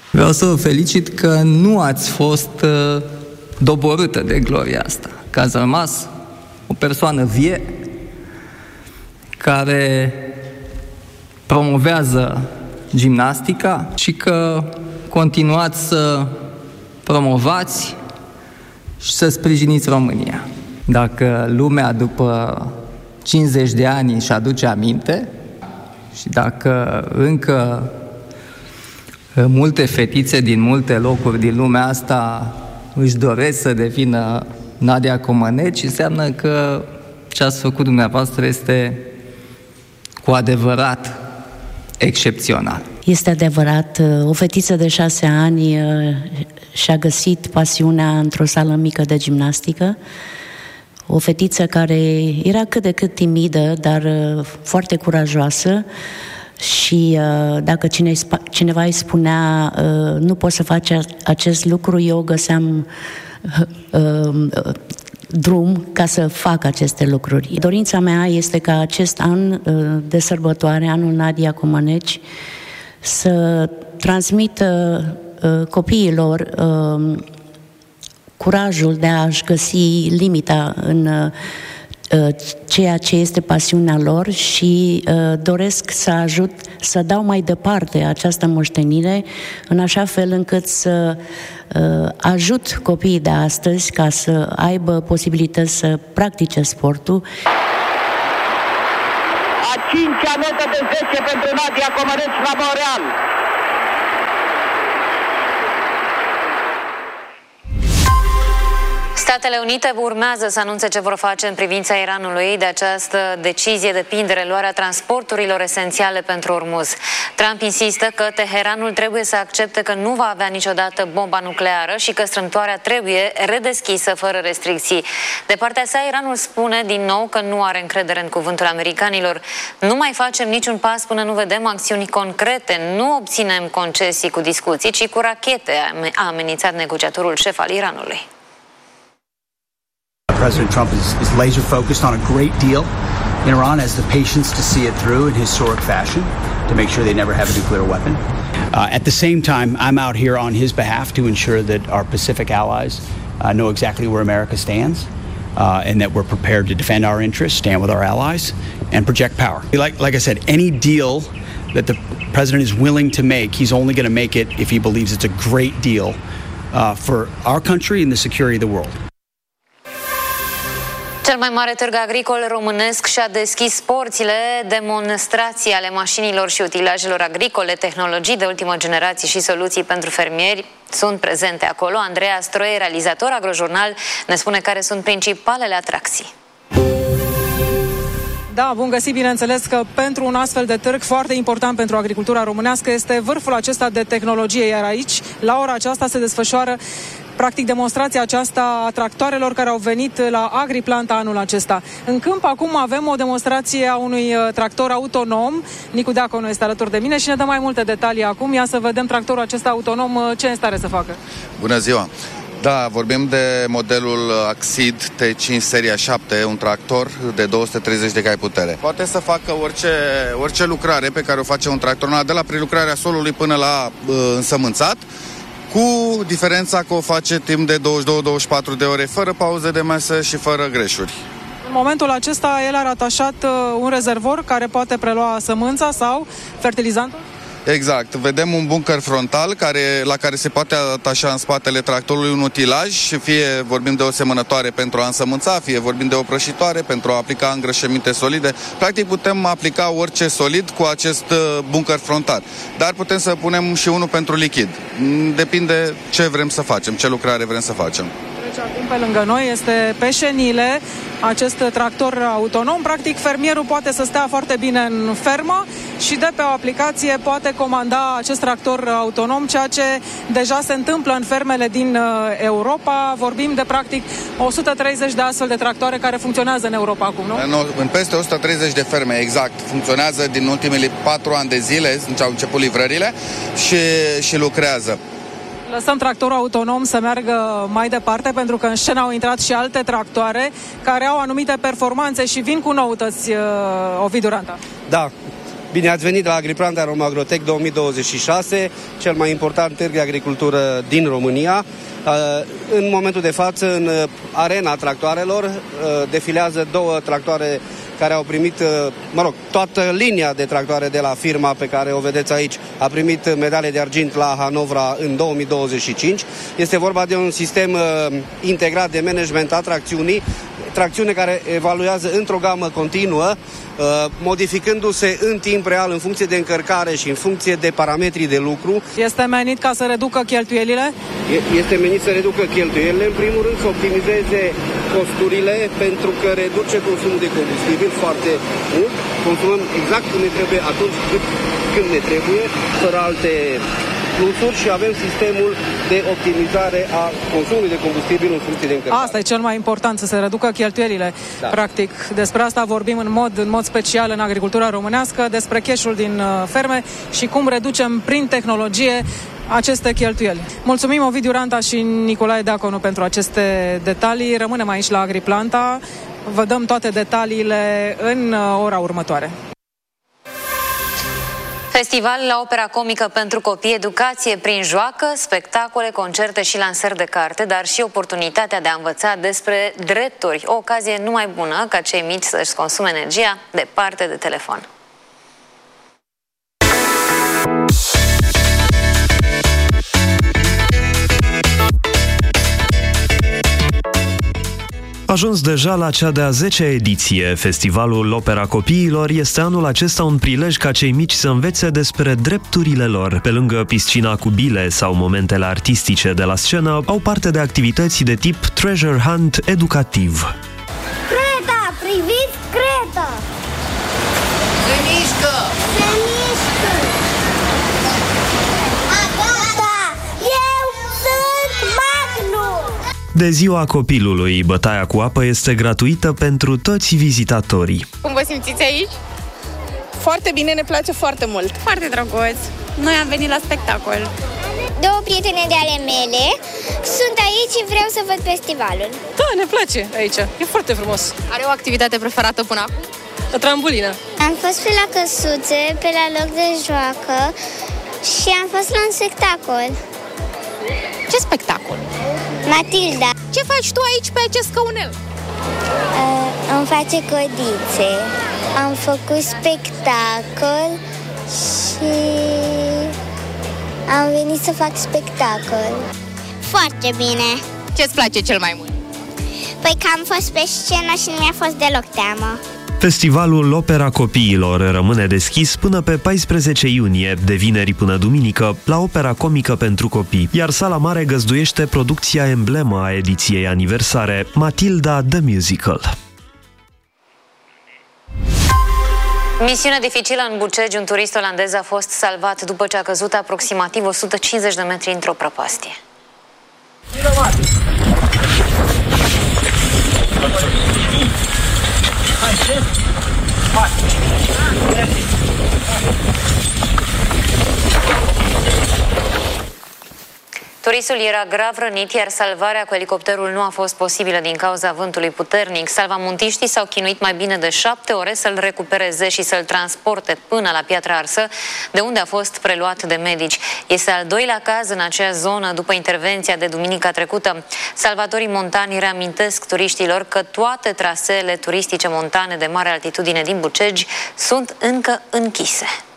Vreau să vă felicit că nu ați fost doborâtă de gloria asta, că ați rămas o persoană vie care promovează gimnastica și că continuați să promovați și să sprijiniți România. Dacă lumea după 50 de ani își aduce aminte și dacă încă multe fetițe din multe locuri din lumea asta își doresc să devină Nadia Comăneci, înseamnă că ce ați făcut dumneavoastră este cu adevărat excepțional. Este adevărat, o fetiță de 6 ani și-a găsit pasiunea într-o sală mică de gimnastică. O fetiță care era cât de cât timidă, dar foarte curajoasă și dacă cineva îi spunea nu poți să faci acest lucru, eu găseam drum ca să fac aceste lucruri. Dorința mea este ca acest an de sărbătoare, anul Nadia Comăneci, să transmită copiilor curajul de a-și găsi limita în ceea ce este pasiunea lor și doresc să ajut, să dau mai departe această moștenire în așa fel încât să ajut copiii de astăzi ca să aibă posibilități să practice sportul. A 5-a notă de 10 pentru Nadia Comăneci la Montreal. Statele Unite urmează să anunțe ce vor face în privința Iranului. De această decizie depinde reluarea transporturilor esențiale pentru Ormuz. Trump insistă că Teheranul trebuie să accepte că nu va avea niciodată bomba nucleară și că strâmtoarea trebuie redeschisă fără restricții. De partea sa, Iranul spune din nou că nu are încredere în cuvântul americanilor. Nu mai facem niciun pas până nu vedem acțiuni concrete, nu obținem concesii cu discuții, ci cu rachete, a amenințat negociatorul șef al Iranului. President Trump is laser focused on a great deal in Iran, has the patience to see it through in historic fashion to make sure they never have a nuclear weapon. At the same time, I'm out here on his behalf to ensure that our Pacific allies know exactly where America stands and that we're prepared to defend our interests, stand with our allies, and project power. Like I said, any deal that the president is willing to make, he's only going to make it if he believes it's a great deal for our country and the security of the world. Cel mai mare târg agricol românesc și-a deschis porțile. Demonstrații ale mașinilor și utilajelor agricole, tehnologii de ultimă generație și soluții pentru fermieri sunt prezente acolo. Andreea Stroie, realizator Agrojurnal, ne spune care sunt principalele atracții. Da, bun găsit, bineînțeles că pentru un astfel de târg foarte important pentru agricultura românească este vârful acesta de tehnologie, iar aici, la ora aceasta, se desfășoară practic demonstrația aceasta a tractoarelor care au venit la Agriplanta anul acesta. În câmp acum avem o demonstrație a unui tractor autonom. Nicu Deaconu este alături de mine și ne dă mai multe detalii acum. Ia să vedem tractorul acesta autonom ce e în stare să facă. Bună ziua! Da, vorbim de modelul Axid T5 seria 7, un tractor de 230 de cai putere. Poate să facă orice lucrare pe care o face un tractor, de la prelucrarea solului până la însămânțat, cu diferența că o face timp de 22-24 de ore, fără pauze de masă și fără greșuri. În momentul acesta, el are atașat un rezervor care poate prelua sămânța sau fertilizantul? Exact. Vedem un bunker frontal la care se poate atașa în spatele tractorului un utilaj, fie vorbim de o semănătoare pentru a însămânța, fie vorbim de o prășitoare pentru a aplica îngrășăminte solide. Practic putem aplica orice solid cu acest bunker frontal. Dar putem să punem și unul pentru lichid. Depinde ce vrem să facem, ce lucrare vrem să facem. Acum pe lângă noi este pe șenile acest tractor autonom. Practic fermierul poate să stea foarte bine în fermă și de pe o aplicație poate comanda acest tractor autonom, ceea ce deja se întâmplă în fermele din Europa. Vorbim de practic 130 de astfel de tractoare care funcționează în Europa acum, nu? În peste 130 de ferme, exact. Funcționează din ultimele 4 ani de zile, deci au început livrările și lucrează. Lăsăm tractorul autonom să meargă mai departe, pentru că în scenă au intrat și alte tractoare care au anumite performanțe și vin cu noutăți, Ovidiu Ranta. Da, Bine ați venit la Agriplanta Romagrotec 2026, cel mai important târg de agricultură din România. În momentul de față, în arena tractoarelor, defilează două tractoare care au primit, toată linia de tractoare de la firma pe care o vedeți aici a primit medalie de argint la Hanovra în 2025. Este vorba de un sistem integrat de management a tracțiunii, tracțiune care evaluează într-o gamă continuă, modificându-se în timp real în funcție de încărcare și în funcție de parametrii de lucru. Este menit ca să reducă cheltuielile? Este menit să reducă cheltuielile, în primul rând să optimizeze costurile, pentru că reduce consumul de combustibil foarte mult. Consumăm exact când ne trebuie, atunci când ne trebuie, fără alte plusuri, și avem sistemul de optimizare a consumului de combustibil în funcție de încărcare. Asta e cel mai important, să se reducă cheltuielile. Da. Practic, despre asta vorbim în mod special în agricultura românească, despre cash-ul din ferme și cum reducem prin tehnologie aceste cheltuieli. Mulțumim Ovidiu Ranta și Nicolae Deaconu pentru aceste detalii. Rămânem aici la Agriplanta. Vă dăm toate detaliile în ora următoare. Festival la Opera Comică pentru copii, educație prin joacă, spectacole, concerte și lansări de carte, dar și oportunitatea de a învăța despre drepturi. O ocazie numai bună ca cei mici să-și consume energia departe de telefon. Ajuns deja la cea de-a 10-a ediție, Festivalul Opera Copiilor este anul acesta un prilej ca cei mici să învețe despre drepturile lor. Pe lângă piscina cu bile sau momentele artistice de la scenă, au parte de activități de tip treasure hunt educativ. Creta! Priviți Creta! Se mișcă! Se mișcă! Agata! Eu sunt Magnus! De ziua copilului, bătaia cu apă este gratuită pentru toți vizitatorii. Cum vă simțiți aici? Foarte bine, ne place foarte mult. Foarte drăguț. Noi am venit la spectacol. Două prietene de ale mele sunt aici și vreau să văd festivalul. Da, ne place aici. E foarte frumos. Are o activitate preferată până acum? O trambulină. Am fost pe la căsuțe, pe la loc de joacă și am fost la un spectacol. Ce spectacol? Matilda. Ce faci tu aici pe acest scaunel? Îmi face codițe. Am făcut spectacol și am venit să fac spectacol. Foarte bine. Ce-ți place cel mai mult? Păi că am fost pe scenă și nu mi-a fost deloc teamă. Festivalul Opera Copiilor rămâne deschis până pe 14 iunie, de vineri până duminică, la Opera Comică pentru copii, iar Sala Mare găzduiește producția emblemă a ediției aniversare, Matilda The Musical. Misiune dificilă în Bucegi. Un turist olandez a fost salvat după ce a căzut aproximativ 150 de metri într-o prăpastie. Turistul era grav rănit, iar salvarea cu elicopterul nu a fost posibilă din cauza vântului puternic. Salvamuntiștii s-au chinuit mai bine de 7 ore să-l recupereze și să-l transporte până la Piatra Arsă, de unde a fost preluat de medici. Este al doilea caz în acea zonă după intervenția de duminica trecută. Salvatorii montani reamintesc turiștilor că toate traseele turistice montane de mare altitudine din Bucegi sunt încă închise.